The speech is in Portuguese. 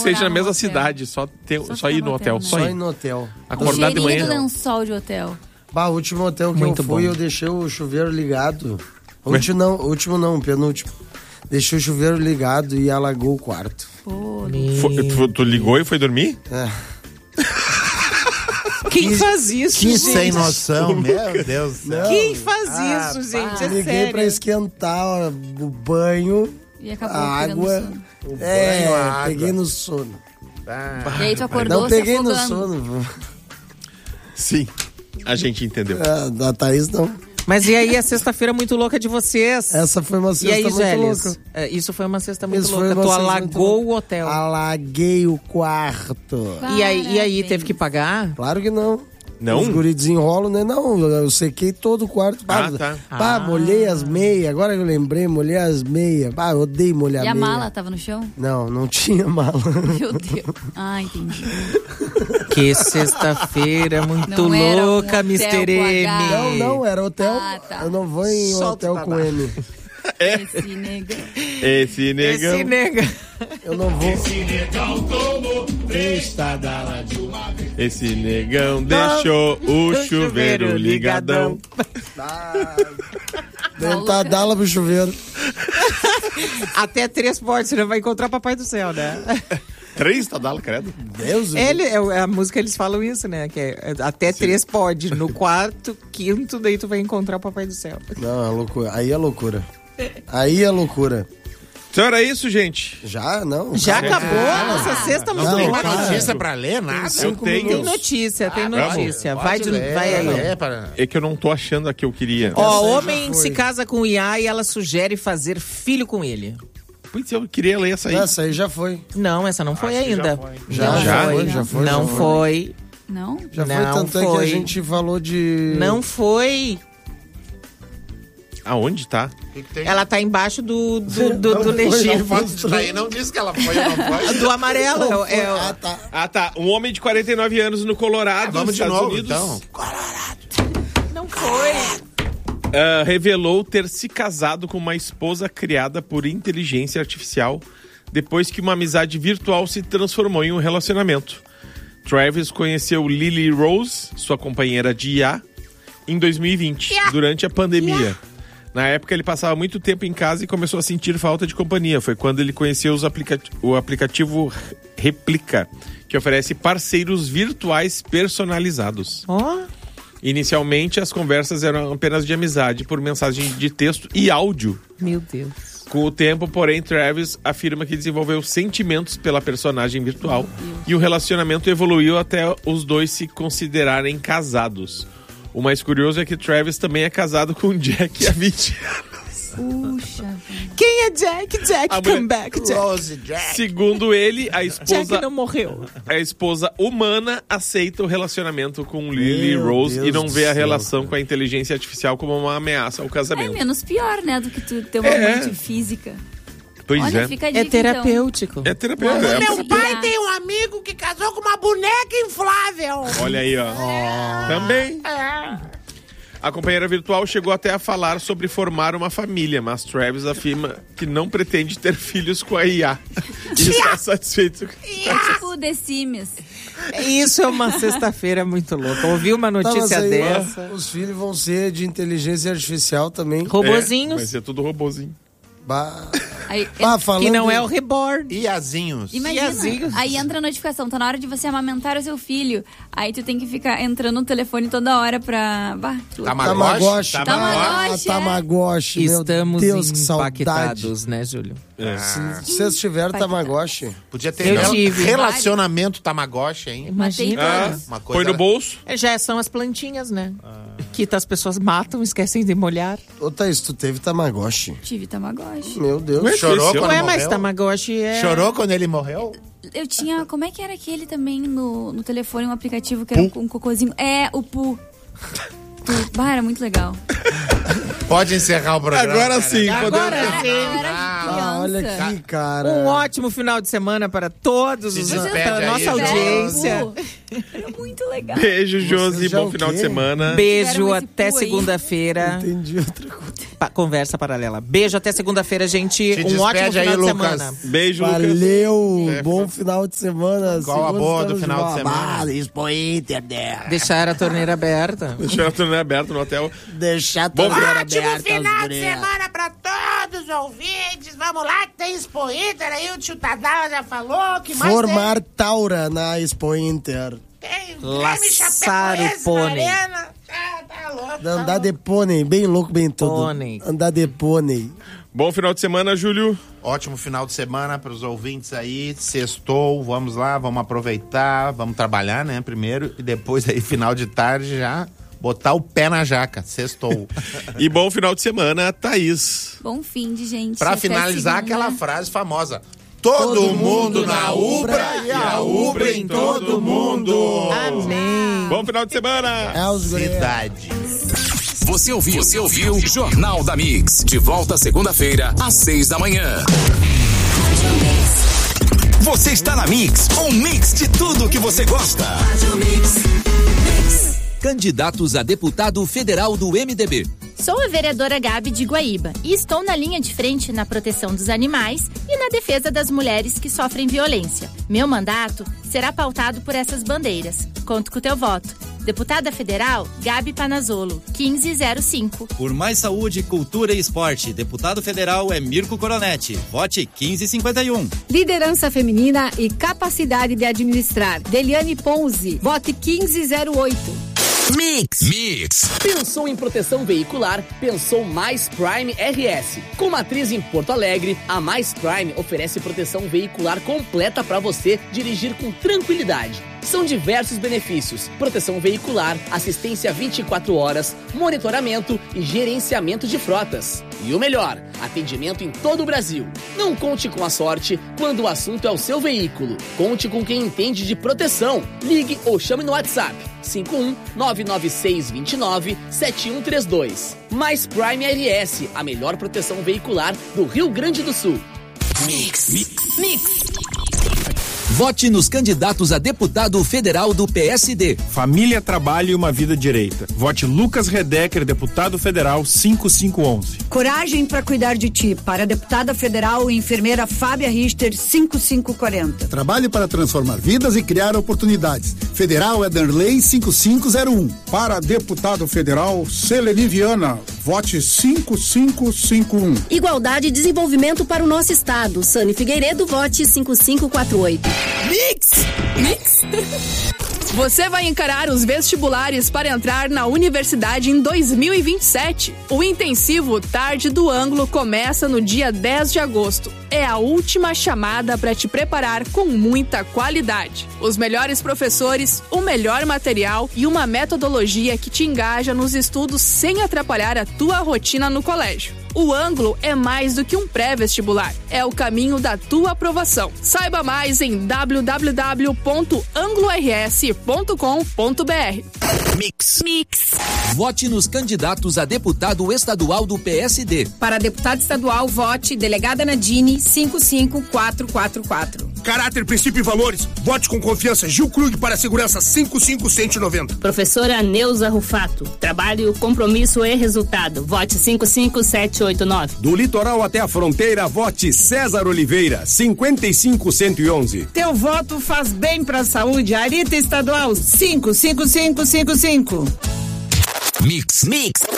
seja na mesma hotel. cidade, só ir no hotel. Só ir no hotel. Acordar de manhã. Do lençol de hotel. O último hotel que Muito eu fui, bom. eu deixei o chuveiro ligado. Último não, penúltimo. Deixei o chuveiro ligado e alagou o quarto. Pô, Tu ligou e foi dormir? É. Quem faz isso, Que gente? sem noção, meu Deus do céu. Quem faz isso, gente? É Liguei sério. pra esquentar o banho, e acabou a pegando água. sono. banho, a água. Peguei no sono. E aí tu acordou Não se peguei no afogando. sono. Sim. A gente entendeu. Da Thaís não. Mas e aí a sexta-feira muito louca de vocês? Essa foi uma E sexta aí, muito Gélias? louca. Isso foi uma sexta muito Isso foi louca. uma Tu sexta muito alagou louca. o hotel. Alaguei o quarto. E aí Parabéns. teve que pagar? Claro que não. Não? Os guri desenrolam, né? Não, eu sequei todo o quarto. tá. Molhei as meias. Agora que eu lembrei, molhei as meias. Eu odeio molhar E a meia. mala tava no chão? Não tinha mala. Meu Deus. Ah, entendi. Que sexta-feira muito Não era um louca, hotel Mr. com M. H. Não, era hotel. Ah, tá. Eu não vou em Solta o hotel com babá. M. Esse negão. Esse negão. Esse nega. Eu não vou. Esse negão deixou o chuveiro ligadão. Dentadala pro chuveiro. Até 3 portas, você não vai encontrar Papai do Céu, né? 3 Tadala, credo. Deus. A música eles falam isso, né? Que é até 3 pode. No quarto, quinto, daí tu vai encontrar o Papai do Céu. Não, é loucura. Aí é loucura. Aí é loucura. Então era isso, gente. Já? Não. Já acabou nossa sexta muito Tem louca. uma notícia pra ler, nada? Eu tenho. Tem notícia, tem notícia. Vai aí. Para... É que eu não tô achando a que eu queria. Ó, Essa aí já homem foi. se casa com o IA e ela sugere fazer filho com ele. Pois eu queria ler essa aí. Essa aí já foi. Não, essa não foi ainda. Já foi. Não foi. Não? Já foi, Não tanto é que foi. a gente falou de... Não foi. Aonde tá? Ela tá embaixo do foi, legítimo. Isso daí não disse que ela foi ou não foi. Do amarelo. Não, é, foi. Ah, tá. Ah, tá. Um homem de 49 anos no Colorado, Vamos nos de Estados novo, Unidos, então. não foi. revelou ter se casado com uma esposa criada por inteligência artificial depois que uma amizade virtual se transformou em um relacionamento. Travis conheceu Lily Rose, sua companheira de IA, em 2020, durante a pandemia. Na época, ele passava muito tempo em casa e começou a sentir falta de companhia. Foi quando ele conheceu o aplicativo Replica, que oferece parceiros virtuais personalizados. Ó. Inicialmente, as conversas eram apenas de amizade, por mensagem de texto e áudio. Meu Deus. Com o tempo, porém, Travis afirma que desenvolveu sentimentos pela personagem virtual e o relacionamento evoluiu até os dois se considerarem casados. O mais curioso é que Travis também é casado com Jack há 20 anos. Puxa. Quem é Jack? Jack, A come mulher- back, Jack. Rose Jack. Segundo ele, a Jack esposa, não morreu. a esposa humana aceita o relacionamento com Lily Meu Rose Deus e não do vê a céu, relação com a inteligência artificial como uma ameaça ao É casamento. menos pior, né? Do que tu ter uma amante física. Pois Olha, é. fica a dica, É terapêutico. É terapeuta. Então. É. Meu pai tem um amigo que casou com uma boneca inflável. Olha aí, ó. Também. A companheira virtual chegou até a falar sobre formar uma família, mas Travis afirma que não pretende ter filhos com a IA. E está satisfeito. É tipo The Sims. Isso é uma sexta-feira muito louca. Ouvi uma Tá, mas notícia aí, dessa. Os filhos vão ser de inteligência artificial também. Vai Robozinhos. ser tudo robozinho. Bah. Aí, Falando Que não é o reborn. Iazinhos. imagina, Iazinhos. aí entra a notificação, tá na hora de você amamentar o seu filho. Aí tu tem que ficar entrando no telefone toda hora pra... Tamagotchi. Tamagotchi, é. Tamagotchi. Meu Estamos Deus, que saudade. impactados, né, Júlio? Se vocês tiverem Tamagotchi, Podia ter Eu tive. relacionamento Tamagotchi, hein? Matei Imagina. todos. Uma coisa... Põe no bolso. Já são as plantinhas, né? Que as pessoas matam, esquecem de molhar. ô Thaís, tu teve Tamagotchi. Tive Tamagotchi. Meu Deus. Ué, Chorou Não quando Ué, mas morreu? Tamagotchi é... Chorou quando ele morreu? Eu tinha... Como é que era aquele também no telefone, um aplicativo que era um cocôzinho? É, o Pu. Era muito legal. Pode encerrar o programa. Agora cara. sim, Agora podemos. eu era criança. Olha aqui, cara. Um ótimo final de semana para todos, Se os despede para a aí, nossa Josi. audiência. É muito legal. Beijo, Josi. Você já Bom o final de quê? semana. Beijo, Tiveram esse até pu aí. segunda-feira. Entendi outra coisa. Conversa paralela. Beijo, até segunda-feira, gente. Se Um ótimo despede aí, final de Lucas. semana. Beijo, Lucas. Valeu, bom final de semana. Qual a Segunda boa do estamos final de volta. semana? Ah, Expo Inter, né? Deixar a torneira aberta. Deixa a torneira aberta no hotel. Deixar a Bom, torneira Ótimo aberta. final as de gurias. semana pra todos os ouvintes. Vamos lá, que tem Expo Inter aí, o tio Tadala já falou. Que mais Formar Taura na Expo Inter. tem? Laçar o Grêmio Chapecoense na pônei. arena. Tá louco. Andar de pônei, bem louco, bem todo. Pônei. Andar de pônei. Bom final de semana, Júlio. Ótimo final de semana para os ouvintes aí. Sextou, vamos lá, vamos aproveitar, vamos trabalhar, né, primeiro. E depois aí, final de tarde, já botar o pé na jaca. Sextou. E bom final de semana, Thaís. Bom fim de gente. Para Até finalizar, segunda. aquela frase famosa. Todo mundo na Ubra e a Ubra em todo mundo. Amém. Bom final de semana. É os gurias. Cidade. Você ouviu Jornal da Mix. De volta segunda-feira, às 6 da manhã. Você está na Mix, um mix de tudo que você gosta. Candidatos a deputado federal do MDB. Sou a vereadora Gabi de Guaíba e estou na linha de frente na proteção dos animais e na defesa das mulheres que sofrem violência. Meu mandato será pautado por essas bandeiras. Conto com o teu voto. Deputada Federal, Gabi Panazzolo, 1505. Por mais saúde, cultura e esporte, deputado federal é Mirko Coronetti. Vote 1551. Liderança feminina e capacidade de administrar. Deliane Ponzi. Vote 1508. Mix. Pensou em proteção veicular? Pensou Mais Prime RS. Com matriz em Porto Alegre, a Mais Prime oferece proteção veicular completa para você dirigir com tranquilidade. São diversos benefícios: proteção veicular, assistência 24 horas, monitoramento e gerenciamento de frotas. E o melhor, atendimento em todo o Brasil. Não conte com a sorte quando o assunto é o seu veículo. Conte com quem entende de proteção. Ligue ou chame no WhatsApp 51-99629-7132. Mais Prime RS, a melhor proteção veicular do Rio Grande do Sul. Mix. Vote nos candidatos a deputado federal do PSD. Família, trabalho e uma vida direita. Vote Lucas Redecker, deputado federal 5511. Coragem para cuidar de ti. Para a deputada federal e enfermeira Fábia Richter, 5540. Trabalhe para transformar vidas e criar oportunidades. Federal Ederley 5501. Para deputado federal, Seleni Viana. Vote 5551. Igualdade e desenvolvimento para o nosso estado. Sani Figueiredo, vote 5548. Mix. Você vai encarar os vestibulares para entrar na universidade em 2027. O intensivo Tarde do Ângulo começa no dia 10 de agosto. É a última chamada para te preparar com muita qualidade. Os melhores professores, o melhor material e uma metodologia que te engaja nos estudos sem atrapalhar a tua rotina no colégio. O Ângulo é mais do que um pré-vestibular. É o caminho da tua aprovação. Saiba mais em www.anglors.com.br. Mix. Vote nos candidatos a deputado estadual do PSD. Para deputado estadual, vote delegada Nadine 55444. Caráter, princípio e valores. Vote com confiança. Gil Krug para a segurança 55190. Professora Neuza Rufato. Trabalho, compromisso e resultado. Vote 55789. Do litoral até a fronteira, vote César Oliveira 55111. Teu voto faz bem para a saúde. Arita Estadual 55555. Mix.